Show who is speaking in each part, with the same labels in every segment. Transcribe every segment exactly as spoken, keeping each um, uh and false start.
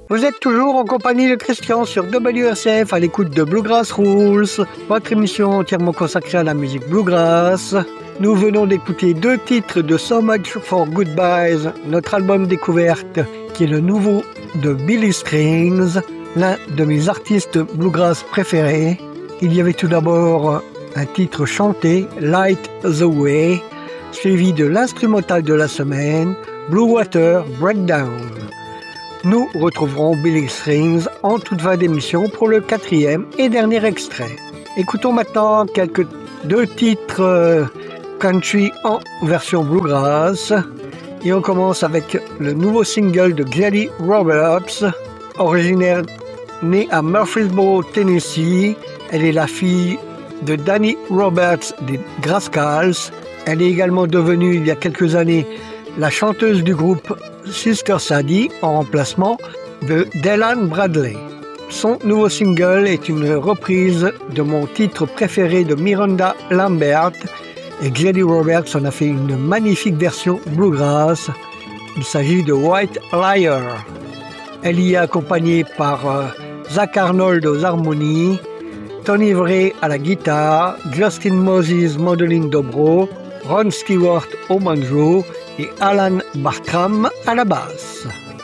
Speaker 1: Vous êtes toujours en compagnie de Christian sur W R C F à l'écoute de Bluegrass Rules, votre émission entièrement consacrée à la musique bluegrass. Nous venons d'écouter deux titres de So Much for Goodbyes, notre album découverte, qui est le nouveau de Billy Strings, l'un de mes artistes bluegrass préférés. Il y avait tout d'abord un titre chanté, Light the Way, suivi de l'instrumental de la semaine, Blue Water Breakdown. Nous retrouverons Billy Strings en toute fin d'émission pour le quatrième et dernier extrait. Écoutons maintenant quelques deux titres euh, country en version bluegrass. Et on commence avec le nouveau single de Jelly Roberts, originaire née à Murfreesboro, Tennessee. Elle est la fille de Danny Roberts des Grascals. Elle est également devenue il y a quelques années la chanteuse du groupe Sister Sadie en remplacement de Dylan Bradley. Son nouveau single est une reprise de mon titre préféré de Miranda Lambert et Jelly Roberts en a fait une magnifique version bluegrass. Il s'agit de White Liar. Elle y est accompagnée par euh, Zach Arnold aux harmonies, Tony Vray à la guitare, Justin Moses mandoline dobro, Ron Stewart au banjo et Alan Bartram à la basse.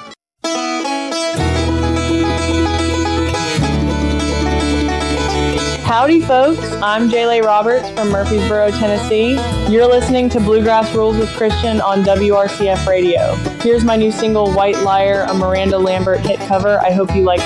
Speaker 2: Howdy folks, I'm Jaylee Roberts from Murfreesboro, Tennessee. You're listening to Bluegrass Rules with Christian on W R C F Radio. Here's my new single, White Liar, a Miranda Lambert hit cover. I hope you like